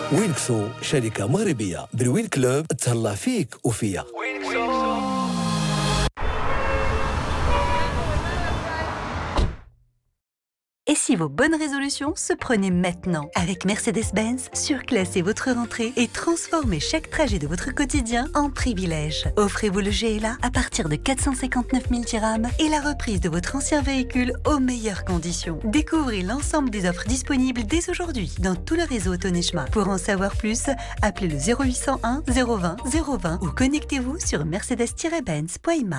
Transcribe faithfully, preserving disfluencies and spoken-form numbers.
وينكسو شركة مغربية. بالوين كلوب تهلا فيك وفيا. Et si vos bonnes résolutions se prenaient maintenant? Avec Mercedes-Benz, surclassez votre rentrée et transformez chaque trajet de votre quotidien en privilège. Offrez-vous le G L A à partir de quatre cent cinquante-neuf mille dirhams et la reprise de votre ancien véhicule aux meilleures conditions. Découvrez l'ensemble des offres disponibles dès aujourd'hui dans tout le réseau Autonechma. Pour en savoir plus, appelez le zéro huit cent un zéro vingt zéro vingt ou connectez-vous sur mercedes tiret benz point i m a.